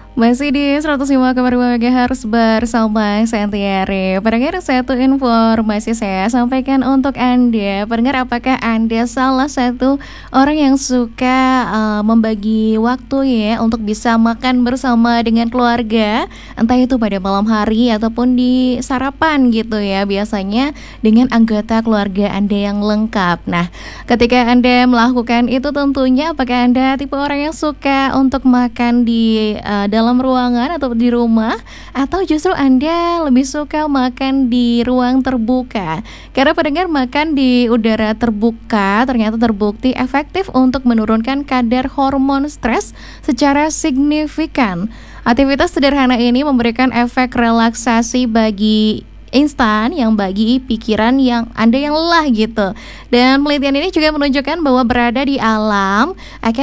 Masih di 105,2 MHz bersama Santiari. Pendengar, satu informasi saya sampaikan untuk Anda. Pendengar, apakah Anda salah satu orang yang suka membagi waktu ya untuk bisa makan bersama dengan keluarga, entah itu pada malam hari ataupun di sarapan gitu ya, biasanya dengan anggota keluarga Anda yang lengkap. Nah, ketika Anda melakukan itu tentunya apakah Anda tipe orang yang suka untuk makan di dalam ruangan atau di rumah, atau justru Anda lebih suka makan di ruang terbuka? Karena pendengar, makan di udara terbuka ternyata terbukti efektif untuk menurunkan kadar hormon stres secara signifikan. Aktivitas sederhana ini memberikan efek relaksasi bagi instan yang bagi pikiran yang Anda yang lelah gitu. Dan penelitian ini juga menunjukkan bahwa berada di alam akan